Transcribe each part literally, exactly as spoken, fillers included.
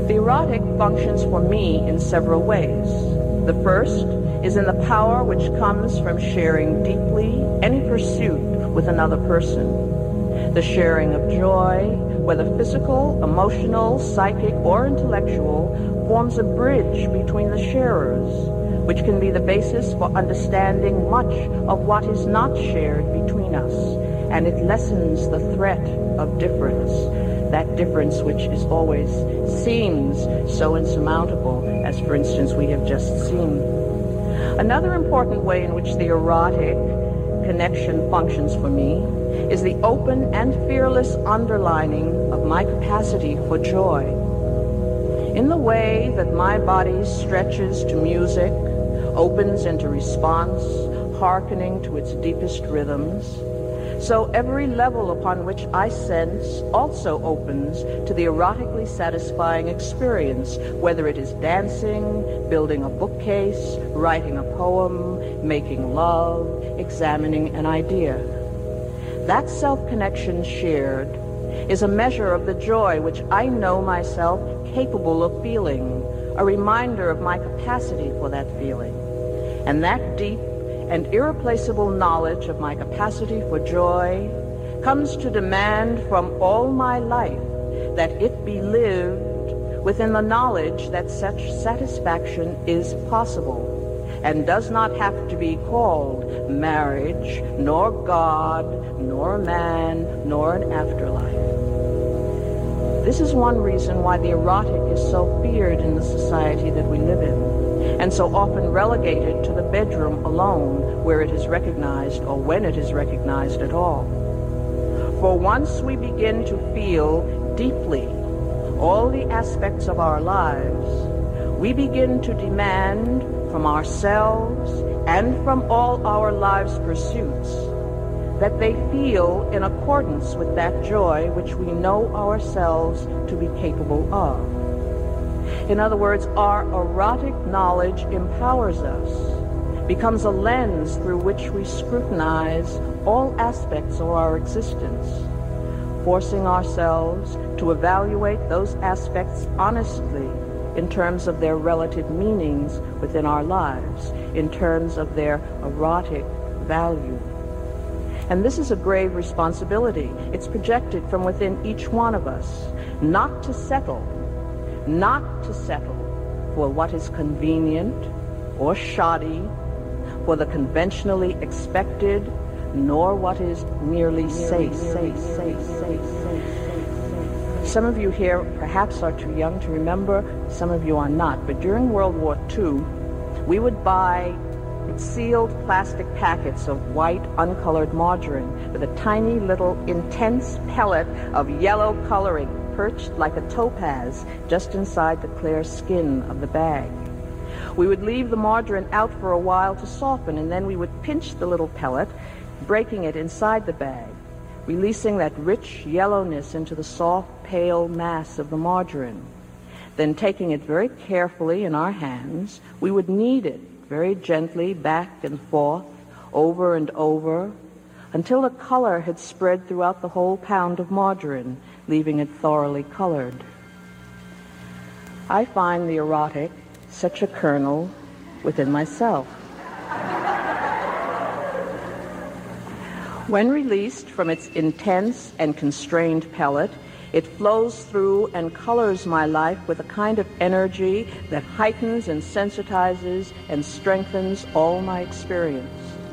The erotic functions for me in several ways. The first is in the power which comes from sharing deeply any pursuit with another person. The sharing of joy, whether physical, emotional, psychic, or intellectual, forms a bridge between the sharers, which can be the basis for understanding much of what is not shared between us, and it lessens the threat of difference, that difference which is always seems so insurmountable, as for instance we have just seen. Another important way in which the erotic connection functions for me is the open and fearless underlining of my capacity for joy. In the way that my body stretches to music, opens into response, hearkening to its deepest rhythms, so every level upon which I sense also opens to the erotically satisfying experience, whether it is dancing, building a bookcase, writing a poem, making love, examining an idea. That self-connection shared is a measure of the joy which I know myself capable of feeling, a reminder of my capacity for that feeling. And that deep and irreplaceable knowledge of my capacity for joy comes to demand from all my life that it be lived within the knowledge that such satisfaction is possible and does not have to be called marriage, nor God, nor a man, nor an afterlife. This is one reason why the erotic is so feared in the society that we live in, and so often relegated to the bedroom alone, where it is recognized, or when it is recognized at all. For once we begin to feel deeply all the aspects of our lives, we begin to demand from ourselves and from all our lives' pursuits that they feel in accordance with that joy which we know ourselves to be capable of. In other words, our erotic knowledge empowers us, becomes a lens through which we scrutinize all aspects of our existence, forcing ourselves to evaluate those aspects honestly in terms of their relative meanings within our lives, in terms of their erotic value. And this is a grave responsibility. It's projected from within each one of us, not to settle, not to settle for what is convenient or shoddy, for the conventionally expected, nor what is merely safe, safe, safe, safe, safe. Some of you here perhaps are too young to remember, some of you are not, but during World War Two, we would buy sealed plastic packets of white, uncolored margarine with a tiny little intense pellet of yellow coloring perched like a topaz just inside the clear skin of the bag. We would leave the margarine out for a while to soften, and then we would pinch the little pellet, breaking it inside the bag, releasing that rich yellowness into the soft, pale mass of the margarine. Then, taking it very carefully in our hands, we would knead it very gently back and forth, over and over, until the color had spread throughout the whole pound of margarine, leaving it thoroughly colored. I find the erotic such a kernel within myself. When released from its intense and constrained pellet, it flows through and colors my life with a kind of energy that heightens and sensitizes and strengthens all my experience.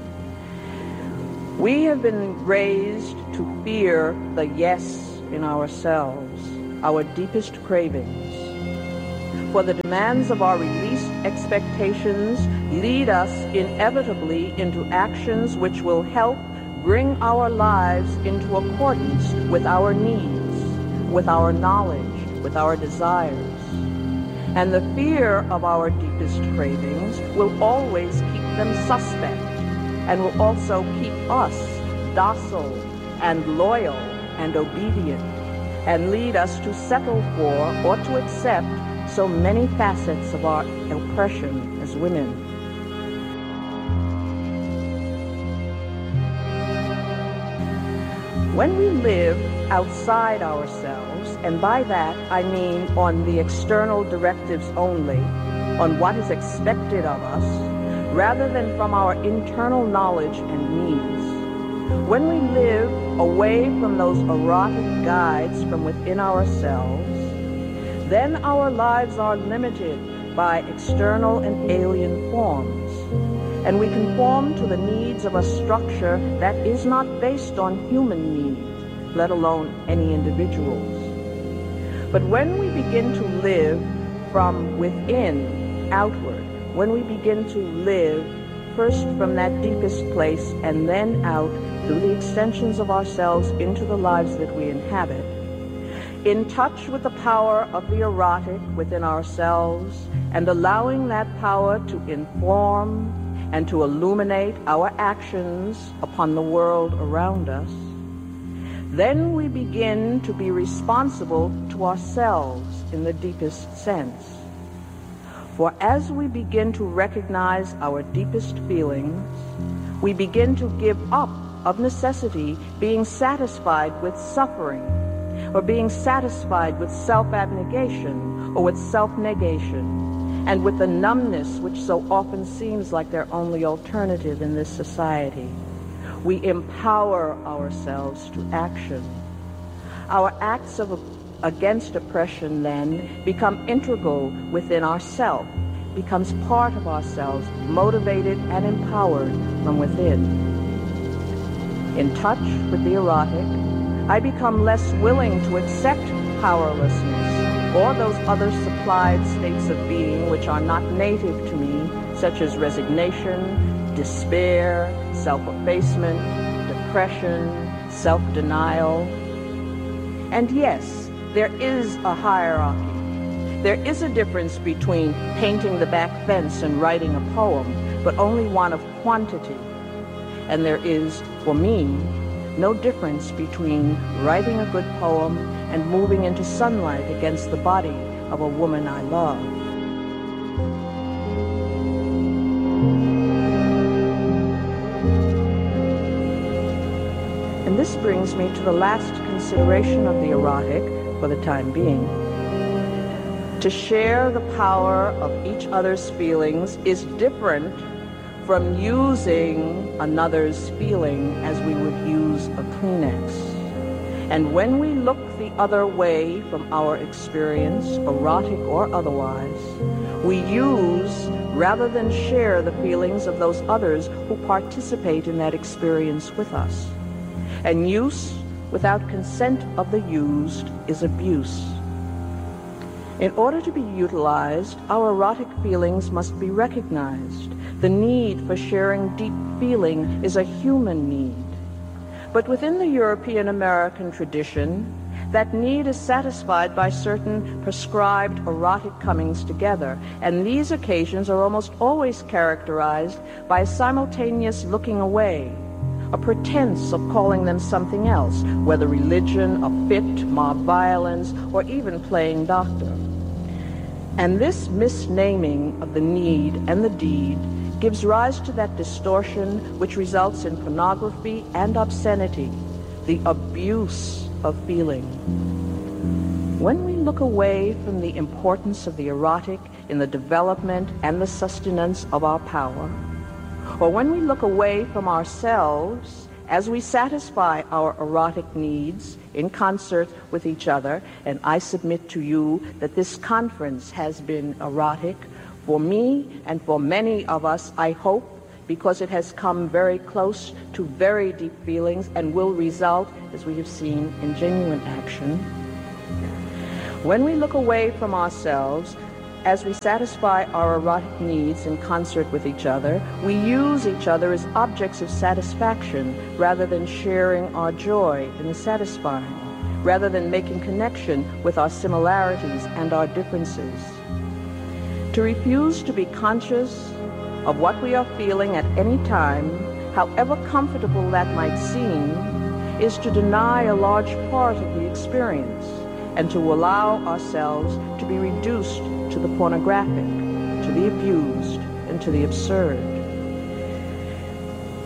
We have been raised to fear the yes in ourselves, our deepest cravings. For the demands of our released expectations lead us inevitably into actions which will help bring our lives into accordance with our needs, with our knowledge, with our desires. And the fear of our deepest cravings will always keep them suspect, and will also keep us docile and loyal and obedient, and lead us to settle for or to accept so many facets of our oppression as women. When we live outside ourselves, and by that I mean on the external directives only, on what is expected of us, rather than from our internal knowledge and needs. When we live away from those erotic guides from within ourselves, then our lives are limited by external and alien forms, and we conform to the needs of a structure that is not based on human needs, let alone any individuals. But when we begin to live from within outward, when we begin to live first from that deepest place and then out through the extensions of ourselves into the lives that we inhabit, in touch with the power of the erotic within ourselves and allowing that power to inform and to illuminate our actions upon the world around us, then we begin to be responsible to ourselves in the deepest sense. For as we begin to recognize our deepest feelings, we begin to give up of necessity being satisfied with suffering, or being satisfied with self-abnegation or with self-negation, and with the numbness which so often seems like their only alternative in this society. We empower ourselves to action. Our acts of against oppression then become integral within ourself, becomes part of ourselves, motivated and empowered from within. In touch with the erotic, I become less willing to accept powerlessness or those other supplied states of being which are not native to me, such as resignation, despair, self-effacement, depression, self-denial. And yes, there is a hierarchy. There is a difference between painting the back fence and writing a poem, but only one of quantity. And there is, for me, no difference between writing a good poem and moving into sunlight against the body of a woman I love. And this brings me to the last consideration of the erotic for the time being. To share the power of each other's feelings is different from using another's feeling as we would use a Kleenex. And when we look the other way from our experience, erotic or otherwise, we use rather than share the feelings of those others who participate in that experience with us. And use without consent of the used is abuse. In order to be utilized, our erotic feelings must be recognized. The need for sharing deep feeling is a human need. But within the European American tradition, that need is satisfied by certain prescribed erotic comings together, and these occasions are almost always characterized by a simultaneous looking away, a pretense of calling them something else, whether religion, a fit, mob violence, or even playing doctor. And this misnaming of the need and the deed gives rise to that distortion which results in pornography and obscenity, the abuse of feeling. When we look away from the importance of the erotic in the development and the sustenance of our power, or when we look away from ourselves as we satisfy our erotic needs in concert with each other, and I submit to you that this conference has been erotic for me and for many of us, I hope, because it has come very close to very deep feelings and will result, as we have seen, in genuine action. When we look away from ourselves, as we satisfy our erotic needs in concert with each other, we use each other as objects of satisfaction rather than sharing our joy in the satisfying, rather than making connection with our similarities and our differences. To refuse to be conscious of what we are feeling at any time, however comfortable that might seem, is to deny a large part of the experience and to allow ourselves to be reduced to the pornographic, to the abused, and to the absurd.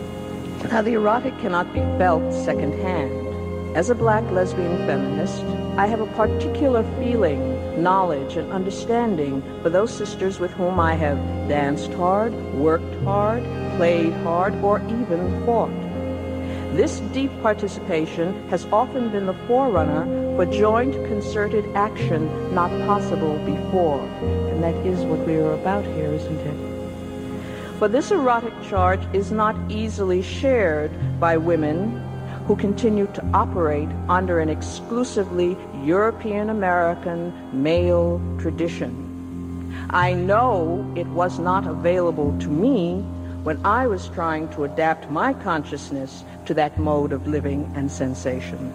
Now, the erotic cannot be felt secondhand. As a black lesbian feminist, I have a particular feeling, knowledge, and understanding for those sisters with whom I have danced hard, worked hard, played hard, or even fought. This deep participation has often been the forerunner for joint concerted action not possible before. And that is what we are about here, isn't it? For this erotic charge is not easily shared by women who continue to operate under an exclusively European-American male tradition. I know it was not available to me when I was trying to adapt my consciousness to that mode of living and sensation.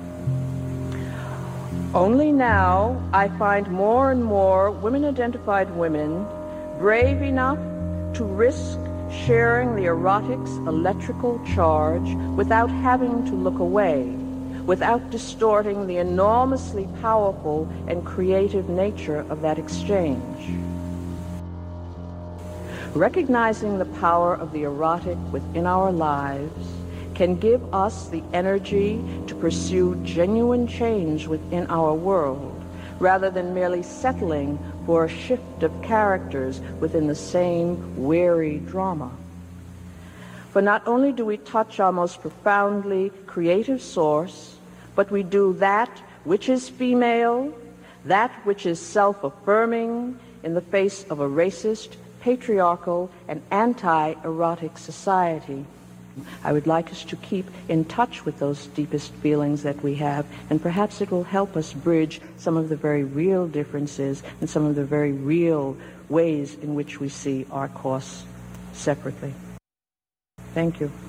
Only now I find more and more women-identified women brave enough to risk sharing the erotic's electrical charge without having to look away, without distorting the enormously powerful and creative nature of that exchange. Recognizing the power of the erotic within our lives can give us the energy to pursue genuine change within our world, rather than merely settling for a shift of characters within the same weary drama. For not only do we touch our most profoundly creative source, but we do that which is female, that which is self-affirming in the face of a racist, patriarchal, and anti-erotic society. I would like us to keep in touch with those deepest feelings that we have, and perhaps it will help us bridge some of the very real differences and some of the very real ways in which we see our course separately. Thank you.